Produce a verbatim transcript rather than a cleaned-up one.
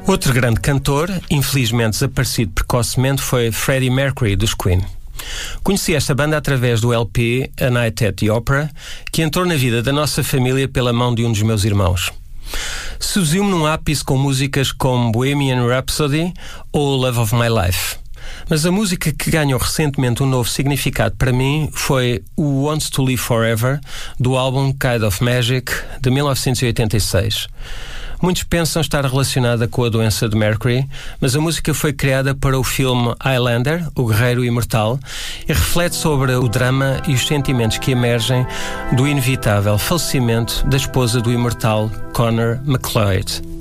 Outro grande cantor, infelizmente desaparecido precocemente, foi Freddie Mercury, dos Queen. Conheci esta banda através do L P A Night at the Opera, que entrou na vida da nossa família pela mão de um dos meus irmãos. Seduziu-me num ápice com músicas como Bohemian Rhapsody ou Love of My Life. Mas a música que ganhou recentemente um novo significado para mim foi Who Wants to Live Forever, do álbum Kind of Magic, de mil novecentos e oitenta e seis. Muitos pensam estar relacionada com a doença de Mercury, mas a música foi criada para o filme Highlander, O Guerreiro Imortal, e reflete sobre o drama e os sentimentos que emergem do inevitável falecimento da esposa do imortal Connor McLeod.